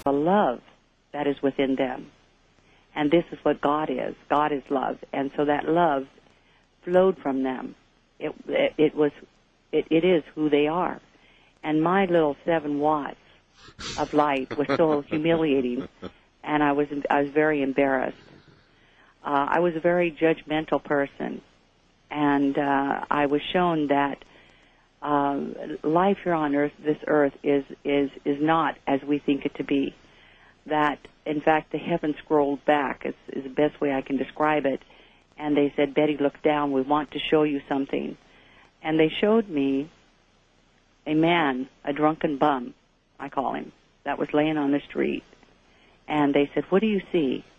the love that is within them. And this is what God is. God is love. And so that love flowed from them. It is who they are. And my little 7 watts of light was so humiliating, and I was very embarrassed. I was a very judgmental person, and I was shown that life here on earth, this earth, is not as we think it to be. That, in fact, the heavens scrolled back is the best way I can describe it, and they said, "Betty, look down. We want to show you something." And they showed me a man, a drunken bum, I call him, that was laying on the street. And they said, "What do you see?"